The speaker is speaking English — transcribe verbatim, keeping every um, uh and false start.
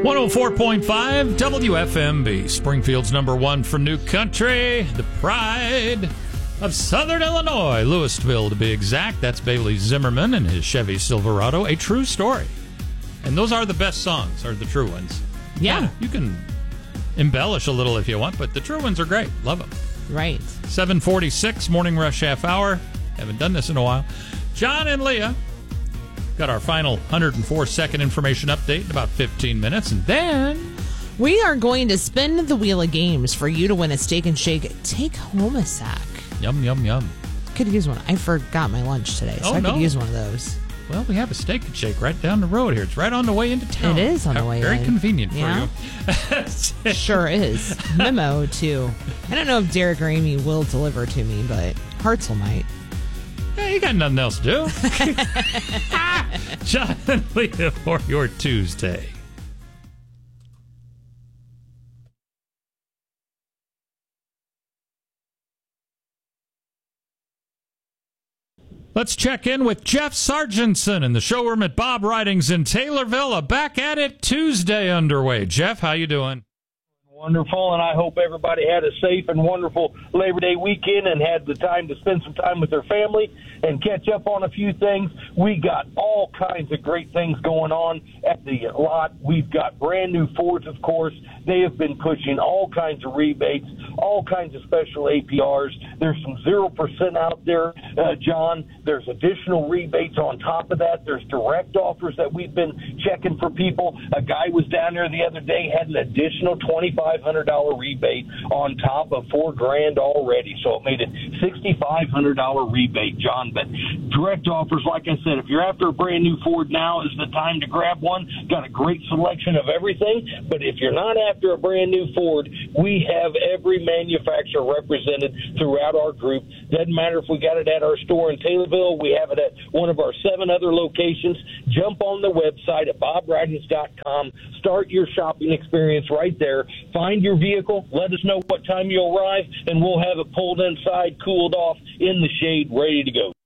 one oh four point five W F M B, Springfield's number one for new country, the pride of Southern Illinois, Louisville to be exact. That's Bailey Zimmerman and his Chevy Silverado, a true story. And those are the best songs, are the true ones. Yeah. yeah. You can embellish a little if you want, but the true ones are great. Love them. Right. seven forty-six, Morning Rush half hour. Haven't done this in a while. John and Leah got our final one hundred four second information update in about fifteen minutes, and then we are going to spin the wheel of games for you to win a Steak and Shake Take Home a Sack. Yum, yum, yum. Could use one. I forgot my lunch today, so oh, I no. could use one of those. Well, we have a Steak and Shake right down the road here. It's right on the way into town. It is on the way Very in. convenient yeah. for you. Sure is. Memo, too. I don't know if Derek or Amy will deliver to me, but Hartzell might. Yeah, you got nothing else to do. John and Leah for your Tuesday. Let's check in with Jeff Sargentson in the showroom at Bob Ridings in Taylorville. A Back at It Tuesday underway. Jeff, how you doing? Wonderful, and I hope everybody had a safe and wonderful Labor Day weekend and had the time to spend some time with their family and catch up on a few things. We got all kinds of great things going on at the lot. We've got brand new Fords, of course. They have been pushing all kinds of rebates, all kinds of special A P Rs. There's some zero percent out there, uh, John. There's additional rebates on top of that. There's direct offers that we've been checking for people. A guy was down there the other day, had an additional twenty-five hundred dollars rebate on top of four grand already. So it made it sixty-five hundred dollars rebate, John. But direct offers, like I said, if you're after a brand new Ford, now is the time to grab one. Got a great selection of everything. But if you're not after a brand new Ford, we have every manufacturer represented throughout our group. Doesn't matter if we got it at our store in Taylorville, we have it at one of our seven other locations. Jump on the website at bob ridings dot com. Start your shopping experience right there. Find your vehicle. Let us know what time you'll arrive, and we'll have it pulled inside, cooled off, in the shade, ready to go.